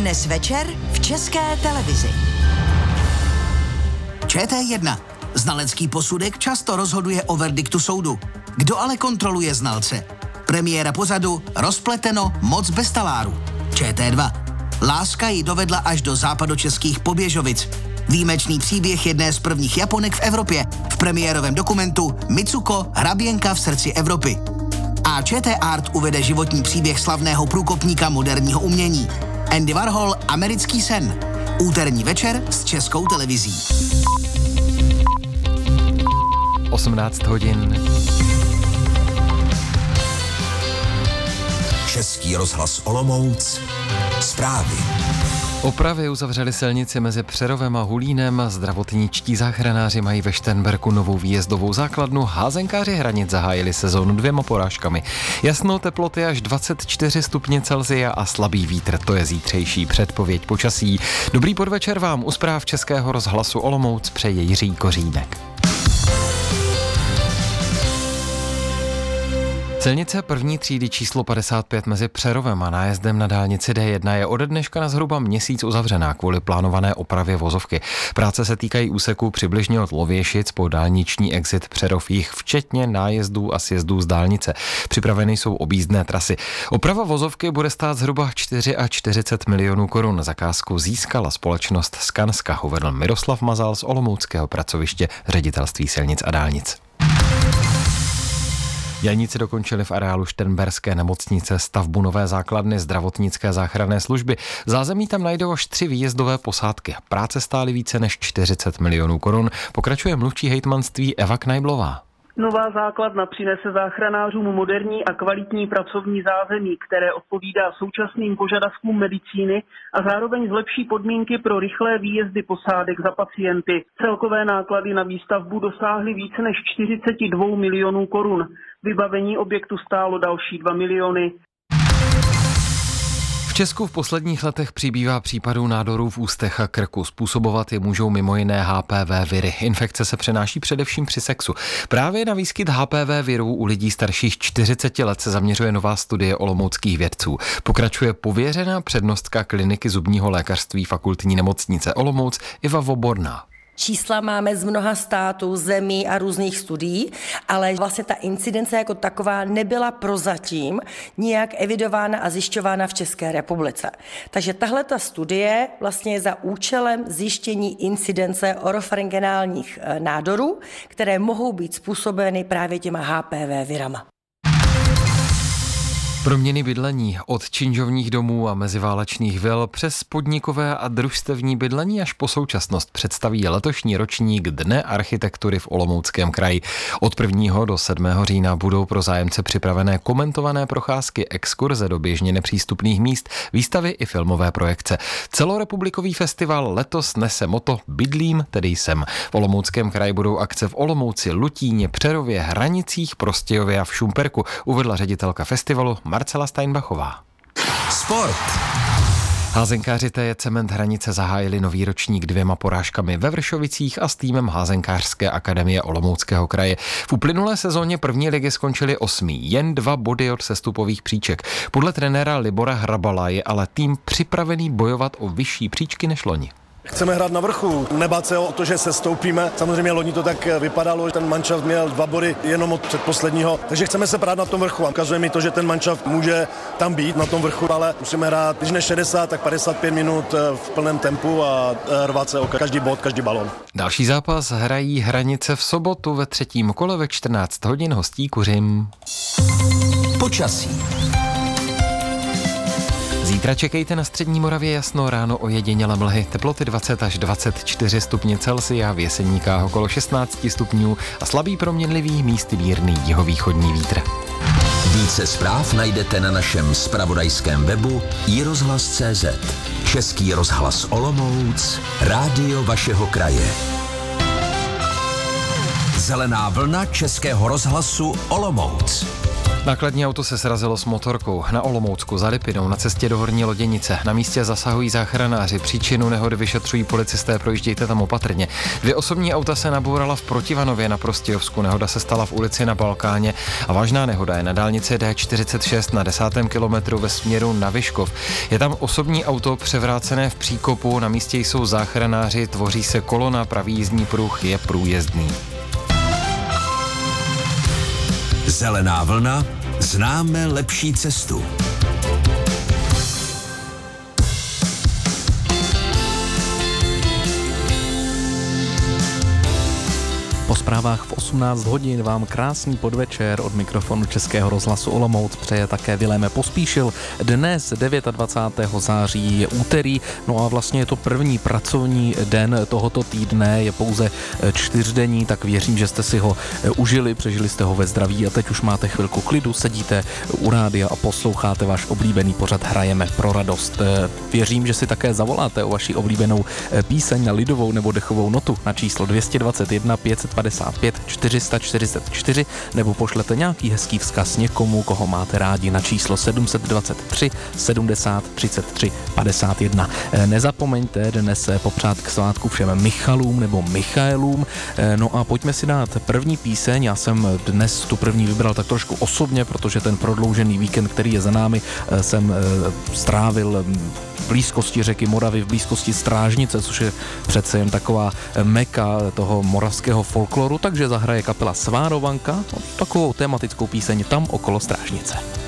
Dnes večer v České televizi. ČT1. Znalecký posudek často rozhoduje o verdiktu soudu. Kdo ale kontroluje znalce? Premiéra pořadu Rozpleteno, moc bez taláru. ČT2. Láska ji dovedla až do západočeských Poběžovic. Výjimečný příběh jedné z prvních Japonek v Evropě v premiérovém dokumentu Mitsuko, hraběnka v srdci Evropy. A ČT Art uvede životní příběh slavného průkopníka moderního umění. Andy Warhol, Americký sen. Úterní večer s Českou televizí. 18 hodin. Český rozhlas Olomouc. Zprávy. Opravy uzavřely silnici mezi Přerovem a Hulínem, zdravotničtí záchranáři mají ve Šternberku novou výjezdovou základnu, házenkáři Hranic zahájili sezónu 2 porážkami. Jasno, teploty až 24 stupně Celsia a slabý vítr, to je zítřejší předpověď počasí. Dobrý podvečer vám u zpráv Českého rozhlasu Olomouc přeje Jiří Kořínek. Silnice první třídy číslo 55 mezi Přerovem a nájezdem na dálnici D1 je ode dneška na zhruba měsíc uzavřená kvůli plánované opravě vozovky. Práce se týkají úseku přibližně od Lověšic po dálniční exit Přerov jich, včetně nájezdů a sjezdů z dálnice. Připraveny jsou objízdné trasy. Oprava vozovky bude stát zhruba 44 milionů korun. Zakázku získala společnost Skanska, uvedl Miroslav Mazal z olomouckého pracoviště Ředitelství silnic a dálnic. Dělníci dokončili v areálu Šternberské nemocnice stavbu nové základny zdravotnické záchranné služby. Zázemí tam najdou až 3 výjezdové posádky. Práce stály více než 40 milionů korun. Pokračuje mluvčí hejtmanství Eva Knajblová. Nová základna přinese záchranářům moderní a kvalitní pracovní zázemí, které odpovídá současným požadavkům medicíny a zároveň zlepší podmínky pro rychlé výjezdy posádek za pacienty. Celkové náklady na výstavbu dosáhly více než 42 milionů korun. Vybavení objektu stálo další 2 miliony. V Česku v posledních letech přibývá případů nádorů v ústech a krku. Způsobovat je můžou mimo jiné HPV viry. Infekce se přenáší především při sexu. Právě na výskyt HPV virů u lidí starších 40 let se zaměřuje nová studie olomouckých vědců. Pokračuje pověřená přednostka kliniky zubního lékařství Fakultní nemocnice Olomouc Iva Voborná. Čísla máme z mnoha států, zemí a různých studií, ale vlastně ta incidence jako taková nebyla prozatím nijak evidována a zjišťována v České republice. Takže tahle ta studie vlastně je za účelem zjištění incidence oropharyngeálních nádorů, které mohou být způsobeny právě těma HPV virama. Proměny bydlení od činžovních domů a meziválečných vil přes podnikové a družstevní bydlení až po současnost představí letošní ročník Dne architektury v Olomouckém kraji. Od 1. do 7. října budou pro zájemce připravené komentované procházky, exkurze do běžně nepřístupných míst, výstavy i filmové projekce. Celorepublikový festival letos nese motto Bydlím, tedy jsem. V Olomouckém kraji budou akce v Olomouci, Lutíně, Přerově, Hranicích, Prostějově a v Šumperku, uvedla ředitelka festivalu Marcela Steinbachová. Sport. Házenkáři TJ Cement Hranice zahájili nový ročník 2 porážkami ve Vršovicích a s týmem Házenkářské akademie Olomouckého kraje. V uplynulé sezóně první ligy skončili 8. Jen 2 body od sestupových příček. Podle trenéra Libora Hrabala je ale tým připravený bojovat o vyšší příčky než loni. Chceme hrát na vrchu, nebát se o to, že se stoupíme. Samozřejmě loni to tak vypadalo, že ten manšaft měl 2 body jenom od předposledního, takže chceme se prát na tom vrchu. Ukazuje mi to, že ten manšaft může tam být na tom vrchu, ale musíme hrát, když ne 60, tak 55 minut v plném tempu a rvat se o každý bod, každý balon. Další zápas hrají Hranice v sobotu ve 3. kole ve 14 hodin hostí Kuřim. Počasí. Zítra čekejte na střední Moravě jasno, ráno ojedinělé mlhy, teploty 20 až 24 stupně Celsia, v Jeseníkách okolo 16 stupňů a slabý proměnlivý místy mírný jihovýchodní vítr. Více zpráv najdete na našem zpravodajském webu iRozhlas.cz. Český rozhlas Olomouc, rádio vašeho kraje. Zelená vlna Českého rozhlasu Olomouc. Nákladní auto se srazilo s motorkou na Olomoucku za Lipinou na cestě do Horní Loděnice. Na místě zasahují záchranáři. Příčinu nehody vyšetřují policisté, projíždějte tam opatrně. 2 osobní auta se nabourala v Protivanově na Prostějovsku. Nehoda se stala v ulici Na Balkáně a vážná nehoda je na dálnici D46 na 10. kilometru ve směru na Vyškov. Je tam osobní auto převrácené v příkopu, na místě jsou záchranáři, tvoří se kolona, pravý jízdní pruh je průjezdný. Zelená vlna, známe lepší cestu. Po zprávách v 18 hodin vám krásný podvečer od mikrofonu Českého rozhlasu Olomouc přeje také Vilém Pospíšil. Dnes 29. září je úterý, no a vlastně je to první pracovní den tohoto týdne, je pouze 4denní, tak věřím, že jste si ho užili, přežili jste ho ve zdraví a teď už máte chvilku klidu, sedíte u rádia a posloucháte váš oblíbený pořad Hrajeme pro radost. Věřím, že si také zavoláte o vaši oblíbenou píseň na lidovou nebo dechovou notu na číslo 221 555 444 nebo pošlete nějaký hezký vzkaz někomu, koho máte rádi na číslo 723 70 33 51. Nezapomeňte dnes popřát k svátku všem Michalům nebo Michaelům. No a pojďme si dát první píseň. Já jsem dnes tu první vybral tak trošku osobně, protože ten prodloužený víkend, který je za námi, jsem strávil v blízkosti řeky Moravy, v blízkosti Strážnice, což je přece jen taková meka toho moravského folkloru, takže zahraje kapela Svárovanka takovou tematickou píseň Tam okolo Strážnice.